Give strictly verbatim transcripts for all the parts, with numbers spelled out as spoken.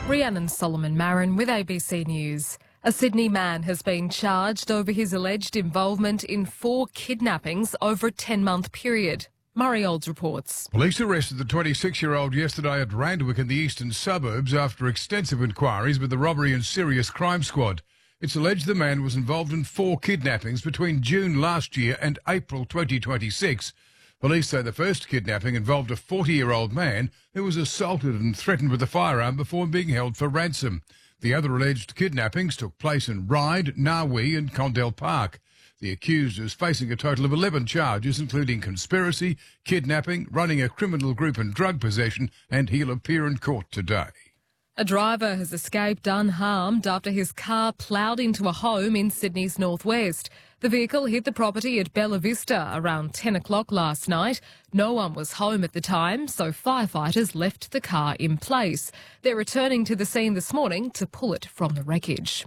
Rhiannon Solomon Marin with A B C News. A Sydney man has been charged over his alleged involvement in four kidnappings over a ten-month period. Murray Olds reports. Police arrested the twenty-six-year-old yesterday at Randwick in the eastern suburbs after extensive inquiries with the Robbery and Serious Crime Squad. It's alleged the man was involved in four kidnappings between June last year and April twenty twenty-six. Police say the first kidnapping involved a forty-year-old man who was assaulted and threatened with a firearm before being held for ransom. The other alleged kidnappings took place in Ryde, Narwee and Condell Park. The accused is facing a total of eleven charges, including conspiracy, kidnapping, running a criminal group and drug possession, and he'll appear in court today. A driver has escaped unharmed after his car ploughed into a home in Sydney's northwest. The vehicle hit the property at Bella Vista around ten o'clock last night. No one was home at the time, so firefighters left the car in place. They're returning to the scene this morning to pull it from the wreckage.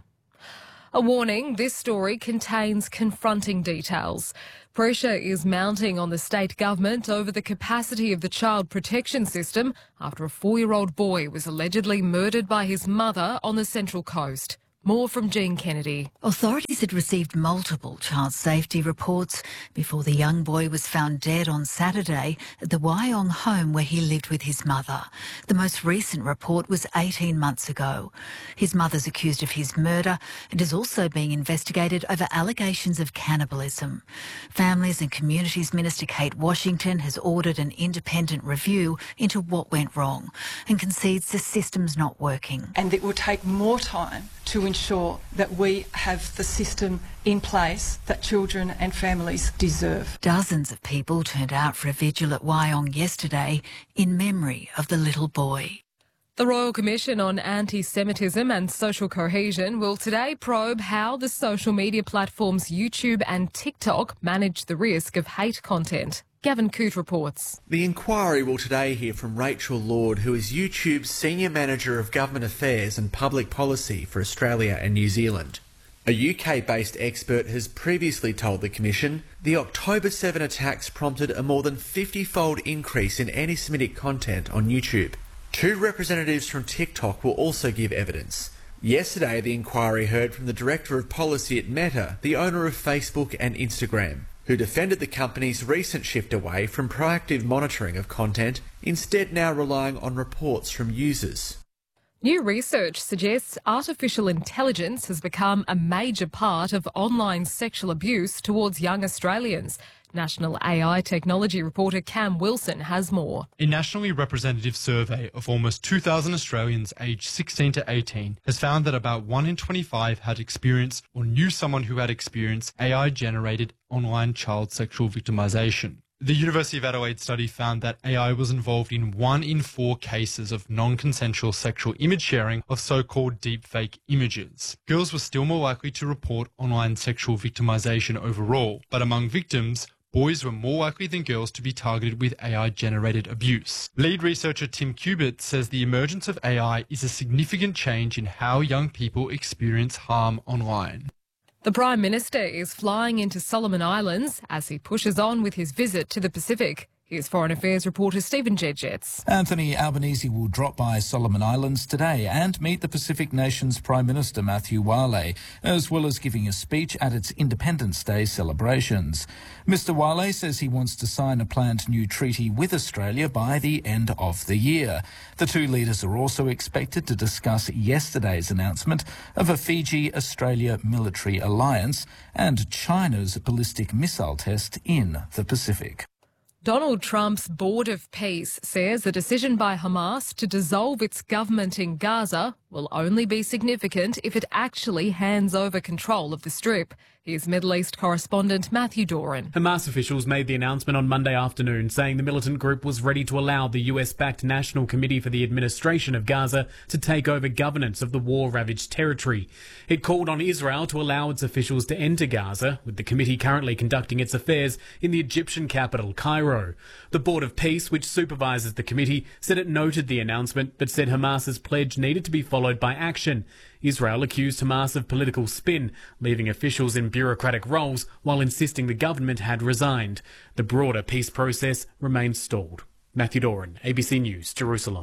A warning, this story contains confronting details. Pressure is mounting on the state government over the capacity of the child protection system after a four-year-old boy was allegedly murdered by his mother on the Central Coast. More from Jean Kennedy. Authorities had received multiple child safety reports before the young boy was found dead on Saturday at the Wyong home where he lived with his mother. The most recent report was eighteen months ago. His mother's accused of his murder and is also being investigated over allegations of cannibalism. Families and Communities Minister Kate Washington has ordered an independent review into what went wrong and concedes the system's not working. And it will take more time to ensure that we have the system in place that children and families deserve. Dozens of people turned out for a vigil at Wyong yesterday in memory of the little boy. The Royal Commission on Anti-Semitism and Social Cohesion will today probe how the social media platforms YouTube and TikTok manage the risk of hate content. Gavin Coote reports. The inquiry will today hear from Rachel Lord, who is YouTube's Senior Manager of Government Affairs and Public Policy for Australia and New Zealand. A U K-based expert has previously told the Commission the October seventh attacks prompted a more than fifty-fold increase in anti-Semitic content on YouTube. Two representatives from TikTok will also give evidence. Yesterday, the inquiry heard from the Director of Policy at Meta, the owner of Facebook and Instagram, who defended the company's recent shift away from proactive monitoring of content, instead now relying on reports from users. New research suggests artificial intelligence has become a major part of online sexual abuse towards young Australians. National A I technology reporter Cam Wilson has more. A nationally representative survey of almost two thousand Australians aged sixteen to eighteen has found that about one in twenty-five had experienced or knew someone who had experienced A I-generated online child sexual victimisation. The University of Adelaide study found that A I was involved in one in four cases of non-consensual sexual image sharing of so-called deepfake images. Girls were still more likely to report online sexual victimisation overall, but among victims, boys were more likely than girls to be targeted with A I-generated abuse. Lead researcher Tim Kubert says the emergence of A I is a significant change in how young people experience harm online. The Prime Minister is flying into Solomon Islands as he pushes on with his visit to the Pacific. Here's Foreign Affairs reporter Stephen Jedgetts. Anthony Albanese will drop by Solomon Islands today and meet the Pacific Nations Prime Minister Matthew Wale, as well as giving a speech at its Independence Day celebrations. Mister Wale says he wants to sign a planned new treaty with Australia by the end of the year. The two leaders are also expected to discuss yesterday's announcement of a Fiji-Australia military alliance and China's ballistic missile test in the Pacific. Donald Trump's Board of Peace says the decision by Hamas to dissolve its government in Gaza will only be significant if it actually hands over control of the Strip. Here's Middle East correspondent Matthew Doran. Hamas officials made the announcement on Monday afternoon, saying the militant group was ready to allow the U S-backed National Committee for the Administration of Gaza to take over governance of the war-ravaged territory. It called on Israel to allow its officials to enter Gaza, with the committee currently conducting its affairs in the Egyptian capital, Cairo. The Board of Peace, which supervises the committee, said it noted the announcement but said Hamas's pledge needed to be followed by action. Israel accused Hamas of political spin, leaving officials in bureaucratic roles while insisting the government had resigned. The broader peace process remains stalled. Matthew Doran, A B C News, Jerusalem.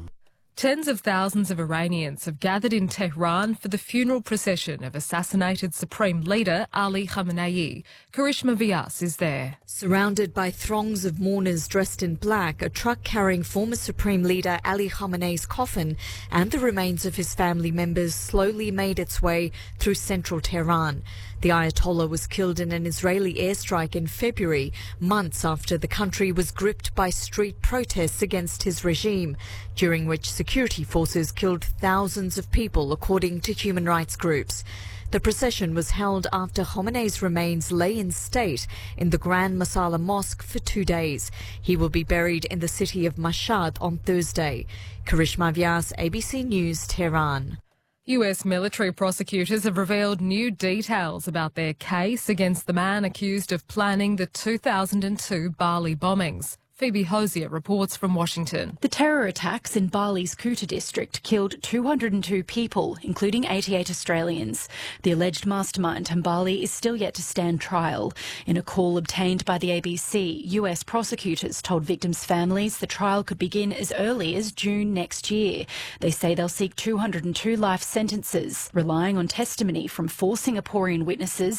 Tens of thousands of Iranians have gathered in Tehran for the funeral procession of assassinated Supreme Leader Ali Khamenei. Karishma Vyas is there. Surrounded by throngs of mourners dressed in black, a truck carrying former Supreme Leader Ali Khamenei's coffin and the remains of his family members slowly made its way through central Tehran. The Ayatollah was killed in an Israeli airstrike in February, months after the country was gripped by street protests against his regime, during which security forces killed thousands of people, according to human rights groups. The procession was held after Khamenei's remains lay in state in the Grand Masala Mosque for two days. He will be buried in the city of Mashhad on Thursday. Karishma Vyas, A B C News, Tehran. U S military prosecutors have revealed new details about their case against the man accused of planning the two thousand two Bali bombings. Phoebe Hosier reports from Washington. The terror attacks in Bali's Kuta district killed two hundred two people, including eighty-eight Australians. The alleged mastermind in Bali is still yet to stand trial. In a call obtained by the A B C, U S prosecutors told victims' families the trial could begin as early as June next year. They say they'll seek two hundred two life sentences, relying on testimony from four Singaporean witnesses